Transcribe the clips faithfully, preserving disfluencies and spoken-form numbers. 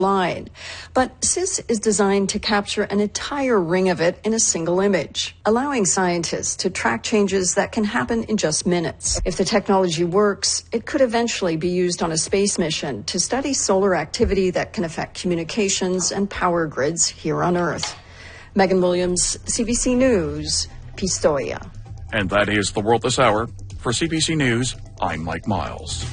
line. But S I S is designed to capture an entire ring of it in a single image, allowing scientists to track changes that can happen in just minutes. If the technology works, it could eventually be used on a space mission to study solar activity that can affect communications and power grids here on Earth. Megan Williams, C B C News, Pistoia. And that is the world this hour. For C B C News, I'm Mike Miles.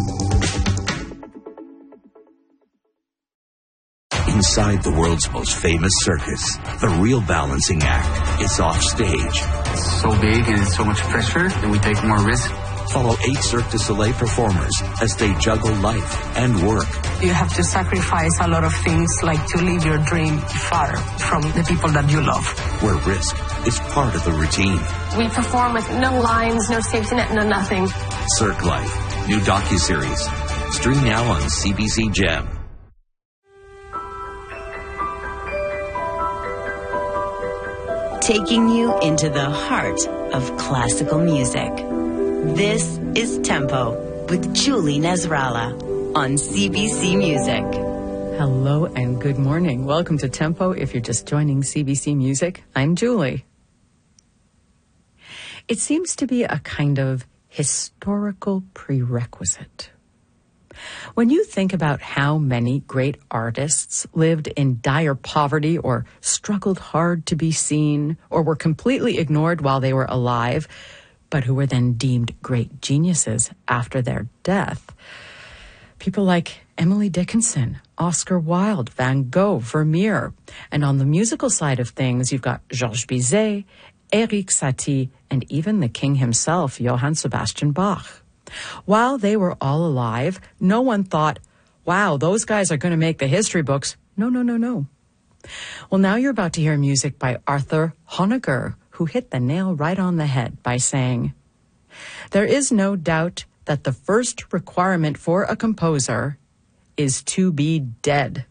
Inside the world's most famous circus, the real balancing act is off stage. It's so big and it's so much pressure that we take more risk. Follow eight Cirque du Soleil performers as they juggle life and work. You have to sacrifice a lot of things, like to leave your dream far from the people that you love. Where risk is part of the routine. We perform with no lines, no safety net, no nothing. Cirque Life, new docuseries. Stream now on C B C Gem. Taking you into the heart of classical music. This is Tempo with Julie Nasrallah on C B C Music. Hello and good morning. Welcome to Tempo. If you're just joining C B C Music, I'm Julie. It seems to be a kind of historical prerequisite. When you think about how many great artists lived in dire poverty or struggled hard to be seen or were completely ignored while they were alive, but who were then deemed great geniuses after their death, people like Emily Dickinson, Oscar Wilde, Van Gogh, Vermeer, and on the musical side of things, you've got Georges Bizet, Erik Satie, and even the king himself, Johann Sebastian Bach. While they were all alive, no one thought, wow, those guys are going to make the history books. No, no, no, no. Well, now you're about to hear music by Arthur Honegger, who hit the nail right on the head by saying, there is no doubt that the first requirement for a composer is to be dead.